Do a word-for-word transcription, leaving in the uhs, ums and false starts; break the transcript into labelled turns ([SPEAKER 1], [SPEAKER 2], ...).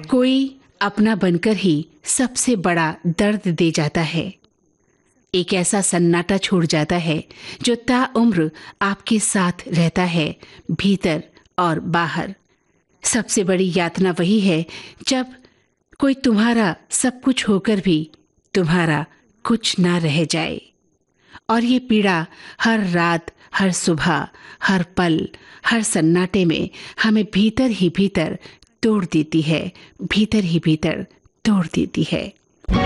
[SPEAKER 1] कोई अपना बनकर ही सबसे बड़ा दर्द दे जाता है। एक ऐसा सन्नाटा छोड़ जाता है जो ताउम्र आपके साथ रहता है, भीतर और बाहर। सबसे बड़ी यातना वही है जब कोई तुम्हारा सब कुछ होकर भी तुम्हारा कुछ ना रह जाए। और ये पीड़ा हर रात, हर सुबह, हर पल, हर सन्नाटे में हमें भीतर ही भीतर तोड़ देती है, भीतर ही भीतर तोड़ देती है।